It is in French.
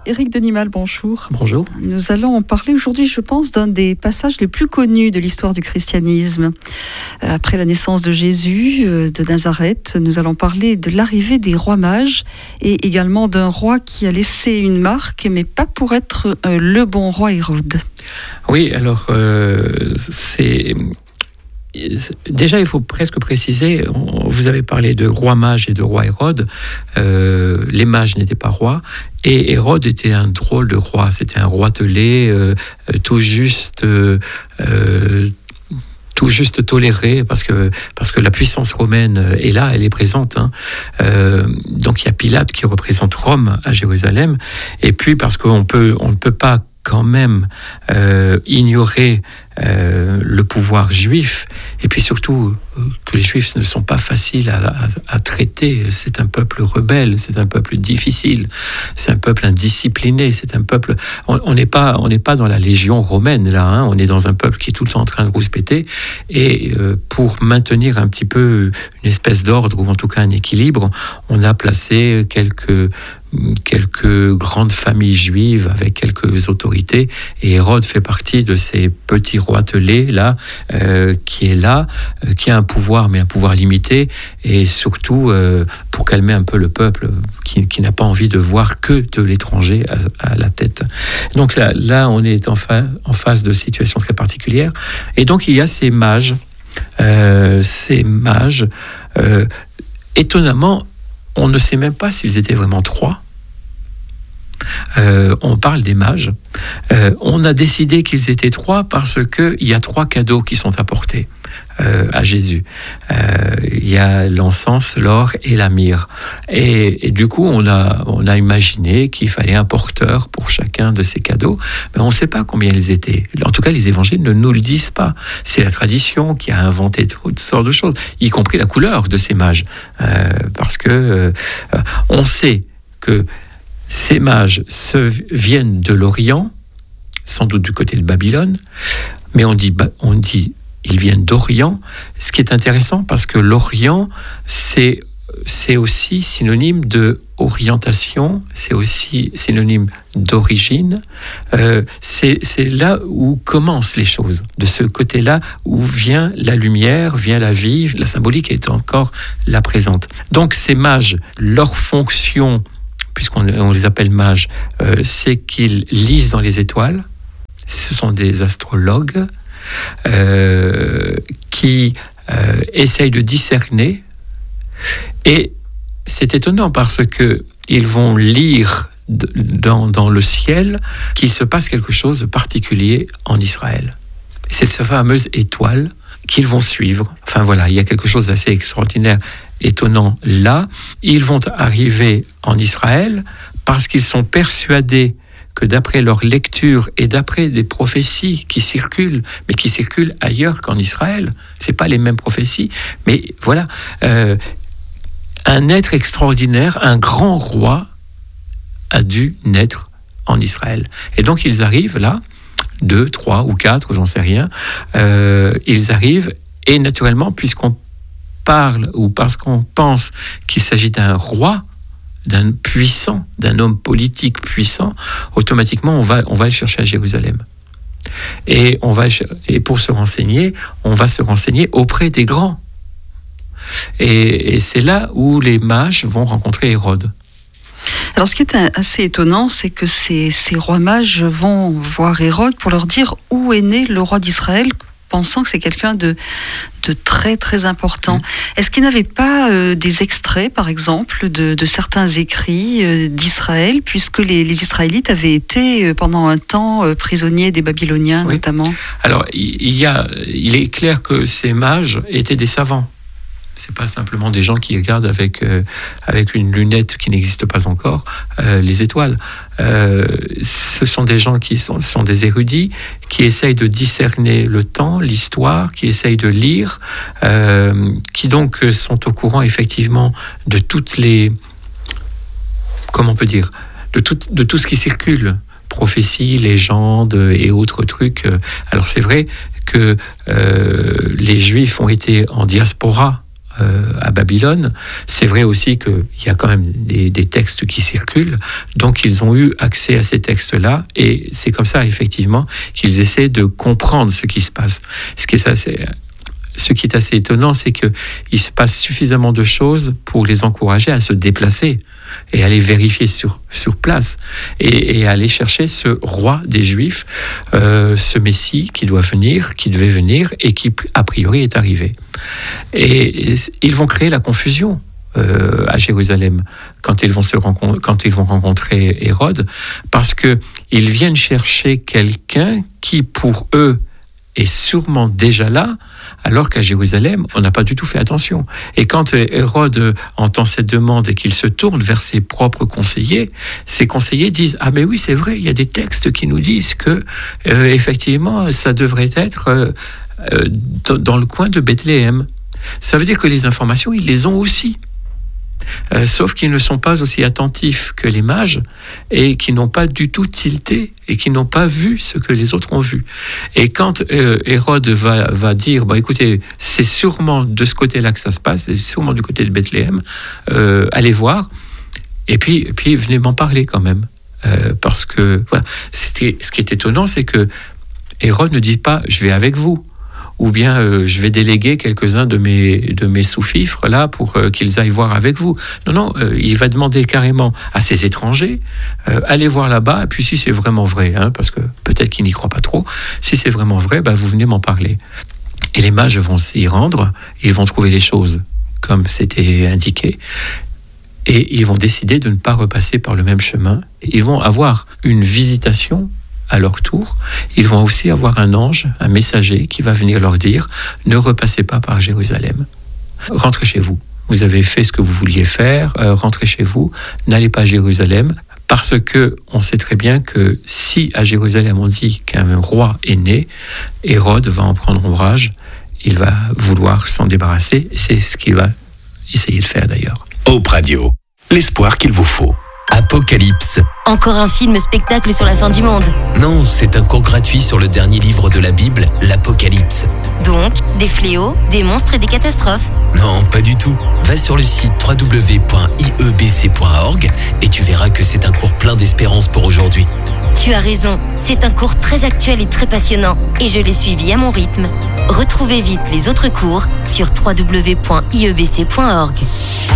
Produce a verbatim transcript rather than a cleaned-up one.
Éric Denimal, bonjour. Bonjour. Nous allons parler aujourd'hui, je pense, d'un des passages les plus connus de l'histoire du christianisme. Après la naissance de Jésus, de Nazareth, nous allons parler de l'arrivée des rois mages et également d'un roi qui a laissé une marque, mais pas pour être euh, le bon roi Hérode. Oui, alors, euh, c'est... Déjà, il faut presque préciser, vous avez parlé de roi mage et de roi Hérode. Euh, les mages n'étaient pas rois. Et Hérode était un drôle de roi. C'était un roitelet, euh, tout juste... Euh, euh, tout juste toléré, parce que, parce que la puissance romaine est là, elle est présente. Hein. Euh, donc il y a Pilate qui représente Rome à Jérusalem. Et puis parce qu'on peut, on ne peut pas quand même euh, ignorer euh, le pouvoir juif, et puis surtout euh, que les juifs ne sont pas faciles à, à, à traiter. C'est un peuple rebelle, c'est un peuple difficile, c'est un peuple indiscipliné, c'est un peuple... On n'est pas, on n'est pas dans la légion romaine, là, hein, on est dans un peuple qui est tout le temps en train de rouspéter, et euh, pour maintenir un petit peu une espèce d'ordre, ou en tout cas un équilibre, on a placé quelques... quelques grandes familles juives avec quelques autorités, et Hérode fait partie de ces petits roitelets là, euh, qui est là, euh, qui a un pouvoir, mais un pouvoir limité, et surtout euh, pour calmer un peu le peuple qui, qui n'a pas envie de voir que de l'étranger à, à la tête. Donc là, là on est en, fa- en face de situations très particulières, et donc il y a ces mages, euh, ces mages, euh, étonnamment, on ne sait même pas s'ils étaient vraiment trois. Euh, on parle des mages. Euh, on a décidé qu'ils étaient trois parce qu'il y a trois cadeaux qui sont apportés euh, à Jésus. Euh, il y a l'encens, l'or et la myrrhe. Et, et du coup, on a, on a imaginé qu'il fallait un porteur pour chacun de ces cadeaux. Mais on ne sait pas combien ils étaient. En tout cas, les évangiles ne nous le disent pas. C'est la tradition qui a inventé toutes sortes de choses, y compris la couleur de ces mages. Euh, parce que euh, on sait que ces mages se, viennent de l'Orient, sans doute du côté de Babylone, mais on dit, on dit ils viennent d'Orient, ce qui est intéressant parce que l'Orient, c'est, c'est aussi synonyme de orientation, c'est aussi synonyme d'origine. Euh, c'est, c'est là où commencent les choses, de ce côté-là où vient la lumière, vient la vie, la symbolique est encore là présente. Donc ces mages, leur fonction, puisqu'on on les appelle mages, euh, c'est qu'ils lisent dans les étoiles. Ce sont des astrologues euh, qui euh, essayent de discerner. Et c'est étonnant parce qu'ils vont lire d- dans, dans le ciel qu'il se passe quelque chose de particulier en Israël. C'est cette fameuse étoile qu'ils vont suivre. Enfin voilà, il y a quelque chose d'assez extraordinaire, étonnant là. Ils vont arriver en Israël parce qu'ils sont persuadés que d'après leur lecture et d'après des prophéties qui circulent, mais qui circulent ailleurs qu'en Israël, c'est pas les mêmes prophéties, mais voilà, euh, un être extraordinaire, un grand roi a dû naître en Israël. Et donc ils arrivent là, deux, trois ou quatre, j'en sais rien, euh, ils arrivent, et naturellement, puisqu'on parle, ou parce qu'on pense qu'il s'agit d'un roi, d'un puissant, d'un homme politique puissant, automatiquement, on va, on va le chercher à Jérusalem. Et, on va, et pour se renseigner, on va se renseigner auprès des grands. Et, et c'est là où les mages vont rencontrer Hérode. Alors, ce qui est assez étonnant, c'est que ces, ces rois mages vont voir Hérode pour leur dire où est né le roi d'Israël, pensant que c'est quelqu'un de, de très très important. Mmh. Est-ce qu'ils n'avaient pas euh, des extraits, par exemple, de, de certains écrits euh, d'Israël, puisque les, les Israélites avaient été euh, pendant un temps euh, prisonniers des Babyloniens, oui. Notamment. Alors, il, y a, il est clair que ces mages étaient des savants. C'est pas simplement des gens qui regardent avec, euh, avec une lunette qui n'existe pas encore euh, les étoiles. Euh, ce sont des gens qui sont, sont des érudits, qui essayent de discerner le temps, l'histoire, qui essayent de lire, euh, qui donc sont au courant effectivement de toutes les... Comment on peut dire de tout, de tout ce qui circule, prophéties, légendes et autres trucs. Alors c'est vrai que euh, les Juifs ont été en diaspora euh, à Babylone. C'est vrai aussi qu'il y a quand même des, des textes qui circulent, donc ils ont eu accès à ces textes-là, et c'est comme ça, effectivement, qu'ils essaient de comprendre ce qui se passe. Ce qui est assez, ce qui est assez étonnant, c'est qu'il se passe suffisamment de choses pour les encourager à se déplacer et aller vérifier sur, sur place, et, et aller chercher ce roi des Juifs, euh, ce Messie qui doit venir, qui devait venir, et qui, a priori, est arrivé. Et ils vont créer la confusion euh, à Jérusalem quand ils vont se rencontrer, quand ils vont rencontrer Hérode, parce que ils viennent chercher quelqu'un qui, pour eux, est sûrement déjà là, alors qu'à Jérusalem, on n'a pas du tout fait attention. Et quand Hérode entend cette demande et qu'il se tourne vers ses propres conseillers, ses conseillers disent « Ah mais oui, c'est vrai, il y a des textes qui nous disent que, euh, effectivement, ça devrait être euh, euh, dans le coin de Bethléem. » Ça veut dire que les informations, ils les ont aussi. Euh, sauf qu'ils ne sont pas aussi attentifs que les mages, et qui n'ont pas du tout tilté, et qui n'ont pas vu ce que les autres ont vu. Et quand euh, Hérode va, va dire, bah, écoutez, c'est sûrement de ce côté-là que ça se passe, c'est sûrement du côté de Bethléem, euh, allez voir, et puis, et puis venez m'en parler quand même. Euh, parce que, voilà, c'était, ce qui est étonnant, c'est que Hérode ne dit pas, je vais avec vous, ou bien euh, je vais déléguer quelques-uns de mes, de mes sous-fifres là pour euh, qu'ils aillent voir avec vous. Non, non, euh, il va demander carrément à ces étrangers, euh, allez voir là-bas, et puis si c'est vraiment vrai, hein, parce que peut-être qu'ils n'y croient pas trop, si c'est vraiment vrai, bah, vous venez m'en parler. Et les mages vont s'y rendre, ils vont trouver les choses comme c'était indiqué, et ils vont décider de ne pas repasser par le même chemin. Ils vont avoir une visitation à leur tour. Ils vont aussi avoir un ange, un messager qui va venir leur dire « Ne repassez pas par Jérusalem. Rentrez chez vous. Vous avez fait ce que vous vouliez faire, euh, rentrez chez vous. N'allez pas à Jérusalem. » Parce que on sait très bien que si à Jérusalem on dit qu'un roi est né, Hérode va en prendre ombrage. Il va vouloir s'en débarrasser. C'est ce qu'il va essayer de faire d'ailleurs. Hope Radio, l'espoir qu'il vous faut. Apocalypse. Encore un film-spectacle sur la fin du monde. Non, c'est un cours gratuit sur le dernier livre de la Bible, l'Apocalypse. Donc, des fléaux, des monstres et des catastrophes. Non, pas du tout. Va sur le site w w w point i e b c point org et tu verras que c'est un cours plein d'espérance pour aujourd'hui. Tu as raison, c'est un cours très actuel et très passionnant, et je l'ai suivi à mon rythme. Retrouvez vite les autres cours sur w w w point i e b c point org.